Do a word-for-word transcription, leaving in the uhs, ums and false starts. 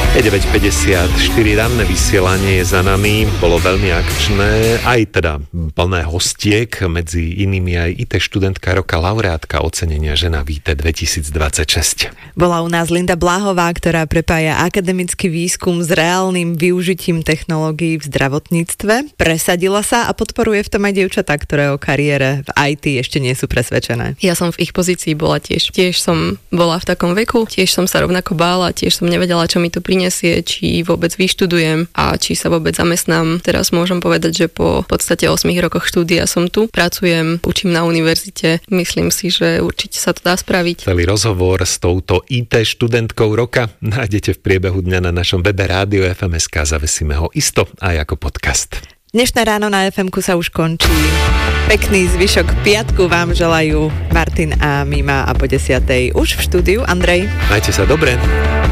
Je deväť päťdesiatštyri, ranné vysielanie je za nami, bolo veľmi akčné, aj teda plné hostiek, medzi inými aj í té študentka roka, laureátka ocenenia Žena v í té dvetisícdvadsaťšesť. Bola u nás Linda Bláhová, ktorá prepája akademický výskum s reálnym využitím technológií v zdravotníctve. Presadila sa a podporuje v tom aj dievčatá, ktoré o kariére v í té ešte nie sú presvedčené. Ja som v ich pozícii bola tiež. Tiež som bola v takom veku, tiež som sa rovnako bála, tiež som nevedela, čo mi to prinesie, či vôbec vyštudujem a či sa vôbec zamestnám. Teraz môžem povedať, že po v podstate ôsmich rokoch štúdia som tu, pracujem, učím na univerzite. Myslím si, že určite sa to dá spraviť. Celý rozhovor s touto í té študentkou roka nájdete v priebehu dňa na našom webe Rádio ef em bodka es ká. Zavesíme ho isto aj ako podcast. Dnešné ráno na ef emku sa už končí. Pekný zvyšok piatku vám želajú Martin a Mima a po desiatej už v štúdiu Andrej. Majte sa dobre.